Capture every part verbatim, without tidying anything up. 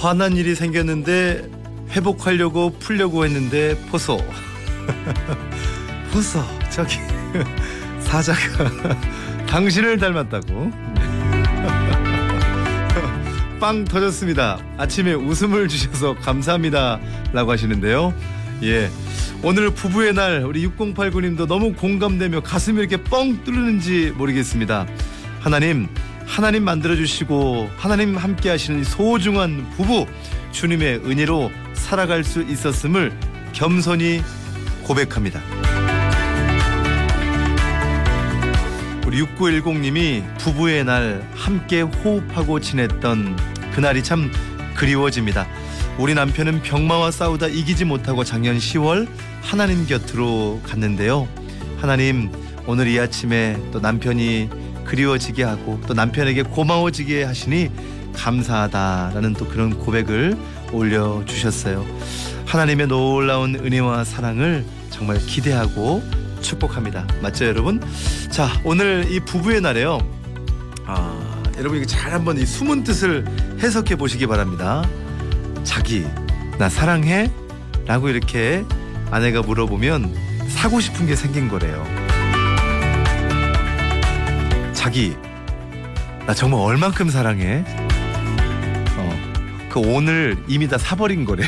화난 일이 생겼는데 회복하려고 풀려고 했는데 포소 포소 저기 사자가 당신을 닮았다고 빵 터졌습니다. 아침에 웃음을 주셔서 감사합니다 라고 하시는데요. 예, 오늘 부부의 날 우리 육공팔구 님도 너무 공감되며 가슴이 이렇게 뻥 뚫리는지 모르겠습니다. 하나님 하나님 만들어주시고 하나님 함께 하시는 소중한 부부 주님의 은혜로 살아갈 수 있었음을 겸손히 고백합니다. 우리 육구일공 님이 부부의 날 함께 호흡하고 지냈던 그날이 참 그리워집니다. 우리 남편은 병마와 싸우다 이기지 못하고 작년 시월 하나님 곁으로 갔는데요. 하나님 오늘 이 아침에 또 남편이 그리워지게 하고 또 남편에게 고마워지게 하시니 감사하다라는 또 그런 고백을 올려주셨어요. 하나님의 놀라운 은혜와 사랑을 정말 기대하고 축복합니다. 맞죠 여러분? 자, 오늘 이 부부의 날에요. 아, 여러분 이거 잘 한번 이 숨은 뜻을 해석해 보시기 바랍니다. 자기 나 사랑해? 라고 이렇게 아내가 물어보면 사고 싶은 게 생긴 거래요. 자기 나 정말 얼만큼 사랑해? 어, 그 오늘 이미 다 사버린 거래요.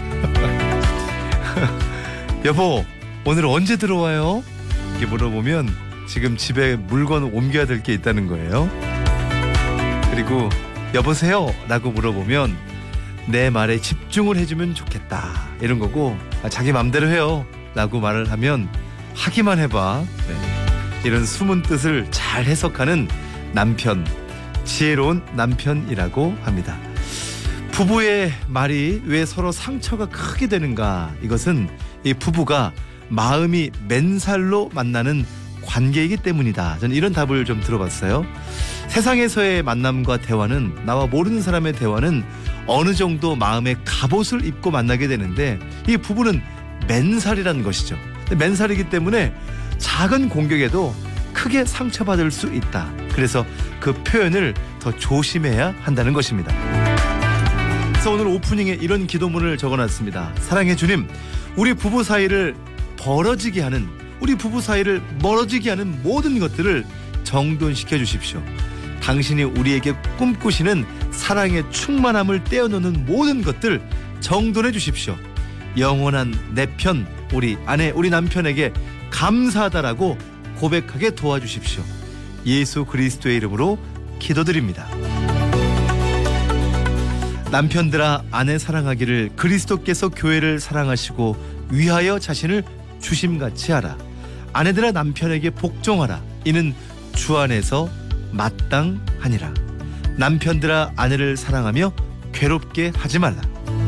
여보 오늘 언제 들어와요? 이렇게 물어보면 지금 집에 물건 옮겨야 될 게 있다는 거예요. 그리고 여보세요? 라고 물어보면 내 말에 집중을 해주면 좋겠다 이런 거고, 아, 자기 맘대로 해요 라고 말을 하면 하기만 해봐. 네. 이런 숨은 뜻을 잘 해석하는 남편, 지혜로운 남편이라고 합니다. 부부의 말이 왜 서로 상처가 크게 되는가? 이것은 이 부부가 마음이 맨살로 만나는 관계이기 때문이다. 저는 이런 답을 좀 들어봤어요. 세상에서의 만남과 대화는, 나와 모르는 사람의 대화는 어느 정도 마음의 갑옷을 입고 만나게 되는데 이 부부는 맨살이라는 것이죠. 맨살이기 때문에 작은 공격에도 크게 상처받을 수 있다. 그래서 그 표현을 더 조심해야 한다는 것입니다. 그래서 오늘 오프닝에 이런 기도문을 적어놨습니다. 사랑의 주님, 우리 부부 사이를 벌어지게 하는, 우리 부부 사이를 멀어지게 하는 모든 것들을 정돈시켜 주십시오. 당신이 우리에게 꿈꾸시는 사랑의 충만함을 떼어놓는 모든 것들 정돈해 주십시오. 영원한 내 편, 우리 아내, 우리 남편에게 감사하다라고 고백하게 도와주십시오. 예수 그리스도의 이름으로 기도드립니다. 남편들아, 아내 사랑하기를 그리스도께서 교회를 사랑하시고 위하여 자신을 주심같이 하라. 아내들아, 남편에게 복종하라. 이는 주 안에서 마땅하니라. 남편들아, 아내를 사랑하며 괴롭게 하지 말라.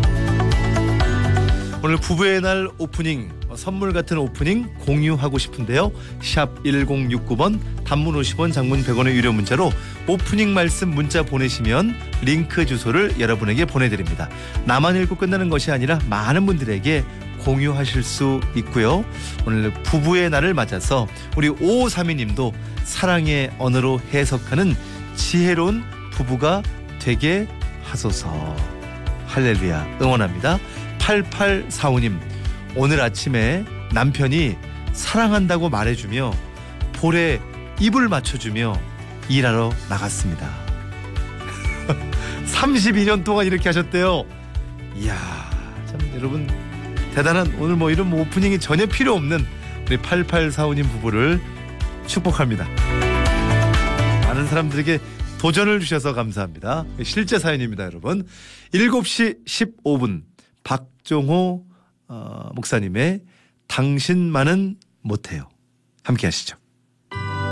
오늘 부부의 날 오프닝, 선물 같은 오프닝 공유하고 싶은데요. 샵 일공육구 번, 단문 오십 원, 장문 백 원의 유료 문자로 오프닝 말씀 문자 보내시면 링크 주소를 여러분에게 보내드립니다. 나만 읽고 끝나는 것이 아니라 많은 분들에게 공유하실 수 있고요. 오늘 부부의 날을 맞아서 우리 오오삼이 님도 사랑의 언어로 해석하는 지혜로운 부부가 되게 하소서. 할렐루야, 응원합니다. 팔팔사오 님, 오늘 아침에 남편이 사랑한다고 말해주며 볼에 입을 맞춰주며 일하러 나갔습니다. 삼십이 년 동안 이렇게 하셨대요. 이야, 참 여러분 대단한, 오늘 뭐 이런 뭐 오프닝이 전혀 필요 없는 우리 팔팔사오 님 부부를 축복합니다. 많은 사람들에게 도전을 주셔서 감사합니다. 실제 사연입니다, 여러분. 일곱 시 십오 분 박종호 어, 목사님의 당신만은 못해요. 함께 하시죠.